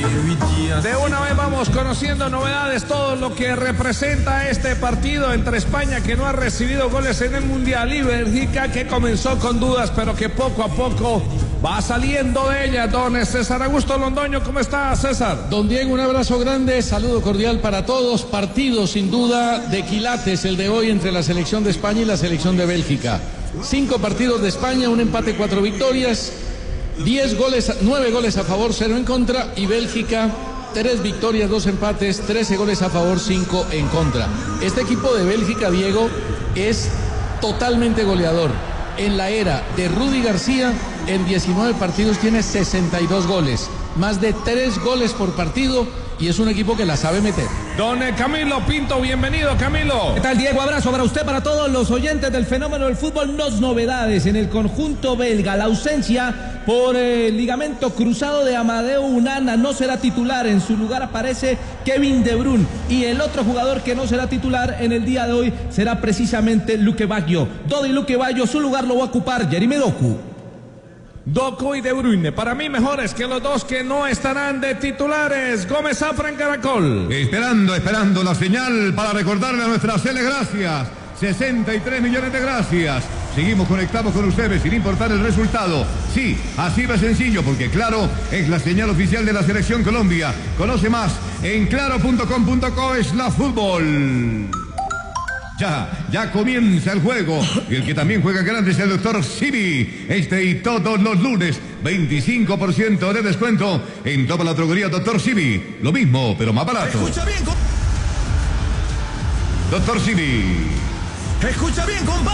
De una vez vamos conociendo novedades, todo lo que representa este partido entre España, que no ha recibido goles en el Mundial, y Bélgica, que comenzó con dudas, pero que poco a poco va saliendo de ella. Don César Augusto Londoño, ¿cómo está, César? Don Diego, un abrazo grande, saludo cordial para todos. Partido sin duda de quilates el de hoy entre la selección de España y la selección de Bélgica. 5 partidos de España, un empate, 4 victorias, 9 goles a favor, 0 en contra, y Bélgica 3 victorias, 2 empates, 13 goles a favor, 5 en contra. Este equipo de Bélgica, Diego, es totalmente goleador. En la era de Rudy García, en 19 partidos tiene 62 goles, más de 3 goles por partido, y es un equipo que la sabe meter. Don Camilo Pinto, bienvenido, Camilo. ¿Qué tal, Diego? Abrazo para usted, para todos los oyentes del fenómeno del fútbol. Dos novedades en el conjunto belga. La ausencia por el ligamento cruzado de Amadeu Onana, no será titular. En su lugar aparece Kevin De Bruyne. Y el otro jugador que no será titular en el día de hoy será precisamente Luque Baggio. Dodi Luque Baggio, su lugar lo va a ocupar Jeremy Doku. Doku y De Bruyne, para mí mejores que los dos que no estarán de titulares. Gómez Zafra en Caracol. Esperando la señal para recordarle a nuestras gracias. 63 millones de gracias. Seguimos conectados con ustedes sin importar el resultado. Sí, así de sencillo, porque Claro es la señal oficial de la Selección Colombia. Conoce más en claro.com.co/fútbol. Ya comienza el juego. Y el que también juega grande es el doctor Simi. Y todos los lunes, 25% de descuento en toda la droguería Doctor Simi. Lo mismo, pero más barato. Escucha bien, Doctor Simi. Escucha bien, compadre.